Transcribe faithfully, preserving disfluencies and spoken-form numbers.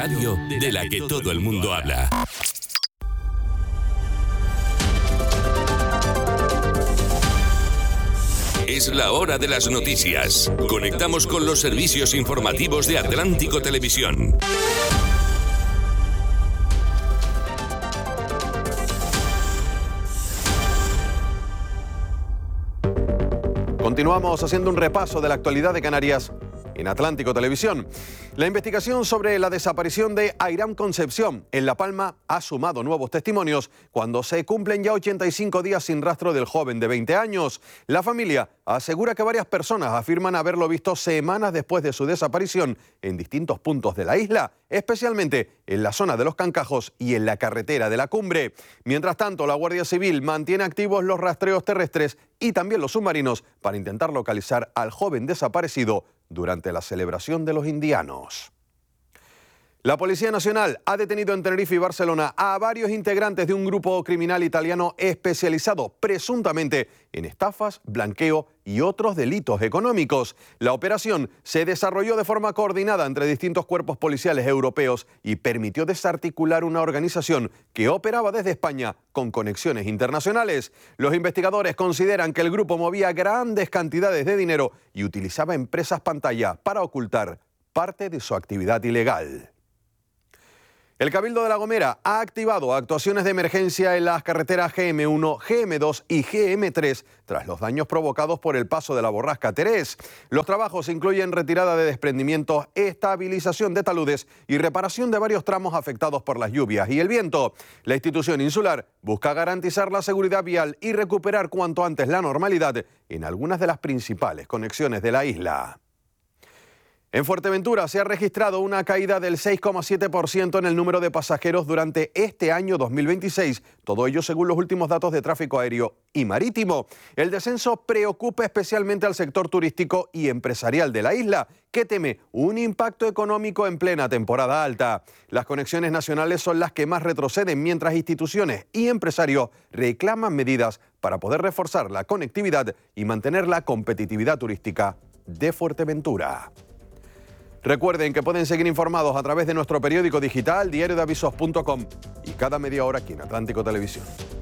radio de la que todo el mundo habla. Es la hora de las noticias. Conectamos con los servicios informativos de Atlántico Televisión. Continuamos haciendo un repaso de la actualidad de Canarias en Atlántico Televisión. La investigación sobre la desaparición de Airam Concepción en La Palma ha sumado nuevos testimonios cuando se cumplen ya ochenta y cinco días sin rastro del joven de veinte años. La familia asegura que varias personas afirman haberlo visto semanas después de su desaparición en distintos puntos de la isla, especialmente en la zona de Los Cancajos y en la carretera de la Cumbre. Mientras tanto, la Guardia Civil mantiene activos los rastreos terrestres y también los submarinos para intentar localizar al joven desaparecido durante la celebración de los indianos. La Policía Nacional ha detenido en Tenerife y Barcelona a varios integrantes de un grupo criminal italiano especializado presuntamente en estafas, blanqueo y otros delitos económicos. La operación se desarrolló de forma coordinada entre distintos cuerpos policiales europeos y permitió desarticular una organización que operaba desde España con conexiones internacionales. Los investigadores consideran que el grupo movía grandes cantidades de dinero y utilizaba empresas pantalla para ocultar parte de su actividad ilegal. El Cabildo de La Gomera ha activado actuaciones de emergencia en las carreteras G M uno, G M dos y G M tres tras los daños provocados por el paso de la borrasca Terés. Los trabajos incluyen retirada de desprendimientos, estabilización de taludes y reparación de varios tramos afectados por las lluvias y el viento. La institución insular busca garantizar la seguridad vial y recuperar cuanto antes la normalidad en algunas de las principales conexiones de la isla. En Fuerteventura se ha registrado una caída del seis coma siete por ciento en el número de pasajeros durante este año dos mil veintiséis, todo ello según los últimos datos de tráfico aéreo y marítimo. El descenso preocupa especialmente al sector turístico y empresarial de la isla, que teme un impacto económico en plena temporada alta. Las conexiones nacionales son las que más retroceden, mientras instituciones y empresarios reclaman medidas para poder reforzar la conectividad y mantener la competitividad turística de Fuerteventura. Recuerden que pueden seguir informados a través de nuestro periódico digital, diario de avisos punto com, y cada media hora aquí en Atlántico Televisión.